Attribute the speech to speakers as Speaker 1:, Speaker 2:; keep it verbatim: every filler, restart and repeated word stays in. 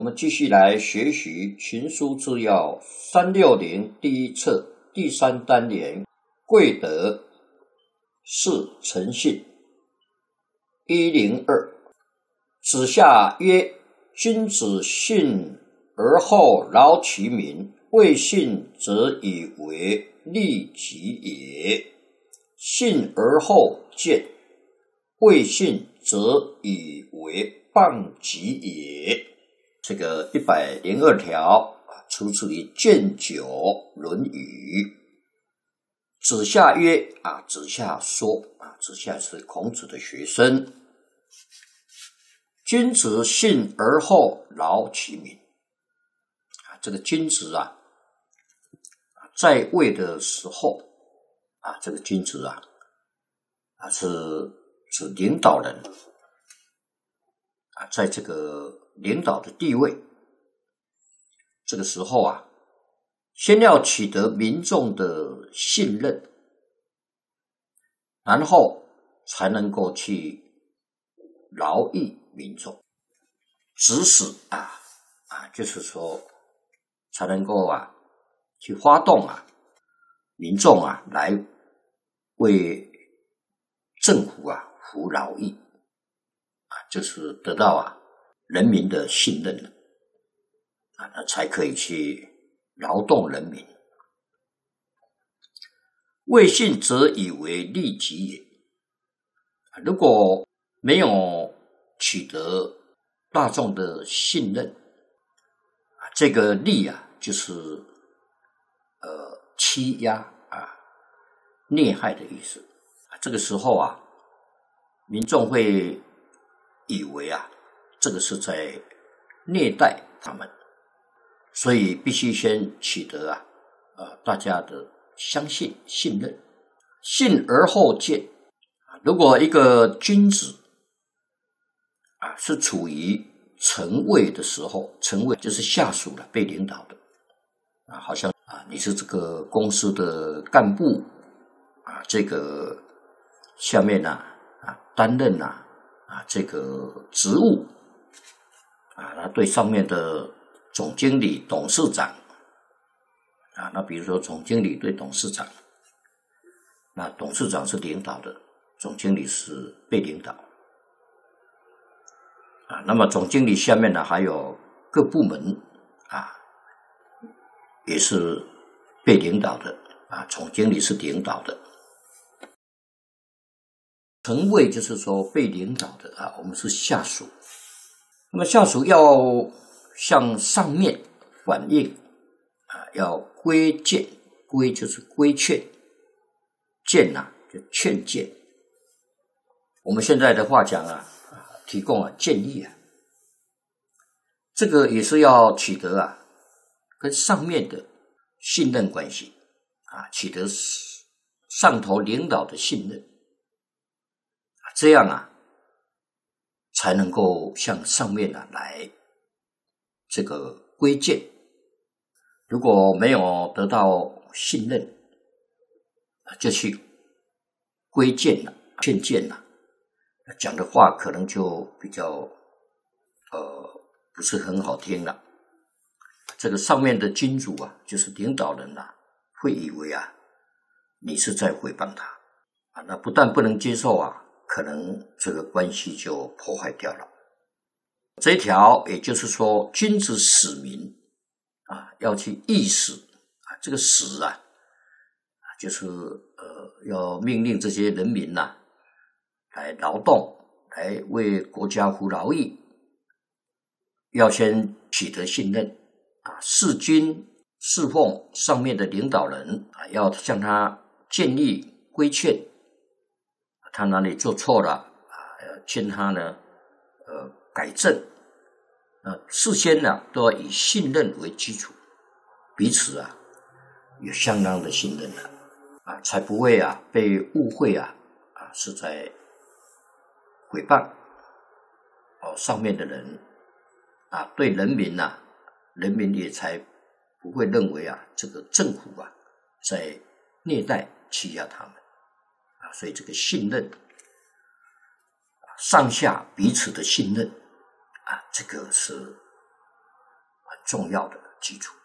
Speaker 1: 我们继续来学习《群书治要》三六零第一册第三单元贵德是诚信。一零二，子夏曰：君子信而后劳其民，未信则以为利己也。信而后见，未信则以为谤己也。这个一百零二条出自于《卷九·论语》。子夏曰啊，子夏说啊，子夏是孔子的学生。君子信而后劳其民。啊，这个君子啊，在位的时候啊，这个君子啊，啊是指领导人啊，在这个领导的地位，这个时候啊，先要取得民众的信任，然后才能够去劳役民众，指使啊啊，就是说才能够啊去发动啊民众啊来为政府啊服劳役啊，就是得到啊人民的信任了啊，那才可以去劳动人民。未信则以为利己也。如果没有取得大众的信任，这个利啊，就是呃欺压啊、虐害的意思。这个时候啊，民众会以为啊，这个是在虐待他们，所以必须先取得啊，呃，大家的相信、信任，信而后见。如果一个君子啊是处于臣位的时候，臣位就是下属了，被领导的啊，好像啊你是这个公司的干部啊，这个下面啊啊担任啊啊这个职务啊，那对上面的总经理、董事长啊，那比如说总经理对董事长，那董事长是领导的，总经理是被领导啊。那么总经理下面呢还有各部门啊，也是被领导的啊，总经理是领导的。臣位就是说被领导的啊，我们是下属。那么下属要向上面反映啊，要规谏，规就是规劝，谏啊就劝谏。我们现在的话讲啊，提供啊建议啊，这个也是要取得啊跟上面的信任关系啊，取得上头领导的信任，这样啊才能够向上面啊来这个规谏。如果没有得到信任，就去规谏了、劝谏了，讲的话可能就比较呃不是很好听了。这个上面的君主啊，就是领导人啊，会以为啊你是在诽谤他啊，那不但不能接受啊，可能这个关系就破坏掉了。这一条也就是说，君子使民啊，要去议使啊，这个使啊，就是呃要命令这些人民呐、啊、来劳动，来为国家服劳役，要先取得信任啊，事君侍奉上面的领导人啊，要向他建议规劝，他哪里做错了啊，要劝他呢呃改正。呃，事先呢都要以信任为基础，彼此啊有相当的信任了啊，才不会啊被误会啊啊是在诽谤哦上面的人啊，对人民呐、啊，人民也才不会认为啊这个政府啊在虐待欺压他们啊，所以这个信任，上下彼此的信任。啊，这个是重要的基础。